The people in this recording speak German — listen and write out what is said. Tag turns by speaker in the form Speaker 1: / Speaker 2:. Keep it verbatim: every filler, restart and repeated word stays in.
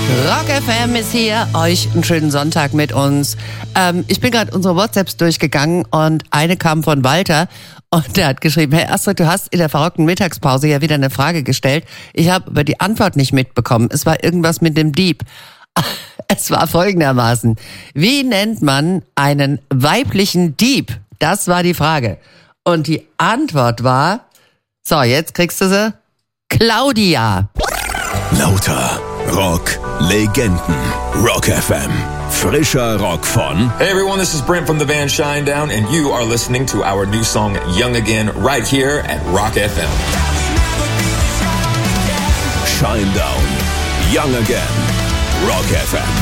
Speaker 1: Rock F M ist hier, euch einen schönen Sonntag mit uns. Ähm, ich bin gerade unsere WhatsApps durchgegangen und eine kam von Walter und der hat geschrieben, hey Astrid, du hast in der verrockten Mittagspause ja wieder eine Frage gestellt. Ich habe aber die Antwort nicht mitbekommen. Es war irgendwas mit dem Dieb. Es war folgendermaßen. Wie nennt man einen weiblichen Dieb? Das war die Frage. Und die Antwort war, so, jetzt kriegst du sie, Claudia.
Speaker 2: Lauter Rock Legenden. Rock F M. Frischer Rock von...
Speaker 3: Hey everyone, this is Brent from the band Shinedown and you are listening to our new song Young Again right here at Rock F M.
Speaker 2: Shinedown. Young Again. Rock F M.